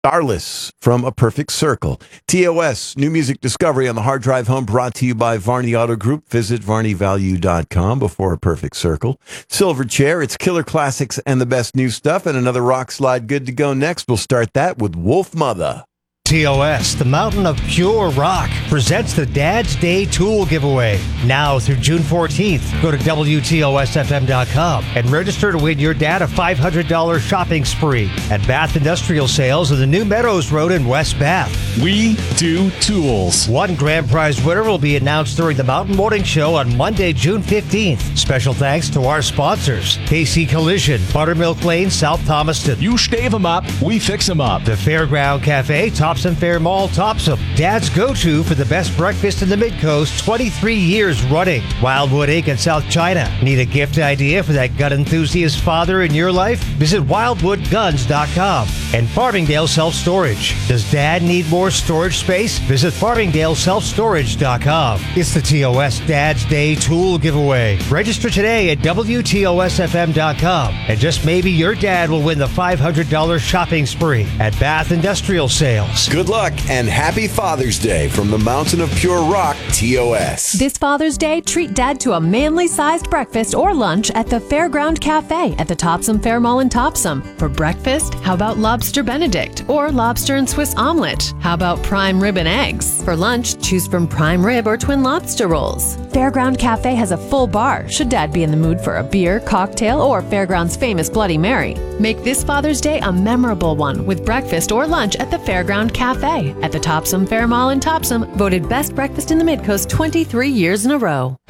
Starless from A Perfect Circle. TOS, new music discovery on the hard drive home, brought to you by Varney Auto Group. Visit varneyvalue.com before A Perfect Circle. Silverchair, it's killer classics and the best new stuff, and another rock slide good to go next. We'll start that with Wolf Mother. TOS, the Mountain of Pure Rock, presents the Dad's Day Tool Giveaway. Now through June 14th, go to WTOSFM.com and register to win your dad a $500 shopping spree at Bath Industrial Sales on the New Meadows Road in West Bath. We do tools. One grand prize winner will be announced during the Mountain Morning Show on Monday, June 15th. Special thanks to our sponsors, KC Collision, Buttermilk Lane, South Thomaston. You stave them up, we fix them up. The Fairground Cafe, Topsom Fair Mall, Topsom. Dad's go-to for the best breakfast in the Mid-Coast, 23 years running. Wildwood Inc. in South China. Need a gift idea for that gun enthusiast father in your life? Visit wildwoodguns.com. And Farmingdale Self-Storage. Does Dad need more storage space? Visit farmingdaleselfstorage.com. It's the TOS Dad's Day Tool Giveaway. Register today at WTOSFM.com. And just maybe your dad will win the $500 shopping spree at Bath Industrial Sales. Good luck and happy Father's Day from the Mountain of Pure Rock, TOS. This Father's Day, treat Dad to a manly-sized breakfast or lunch at the Fairground Cafe at the Topsom Fair Mall in Topsom. For breakfast, how about Lobster Benedict or lobster and Swiss omelet? How about prime rib and eggs? For lunch, choose from prime rib or twin lobster rolls. Fairground Cafe has a full bar, should Dad be in the mood for a beer, cocktail, or Fairground's famous Bloody Mary. Make this Father's Day a memorable one with breakfast or lunch at the Fairground Cafe at the Topsom Fair Mall in Topsom, voted best breakfast in the Mid-Coast 23 years in a row.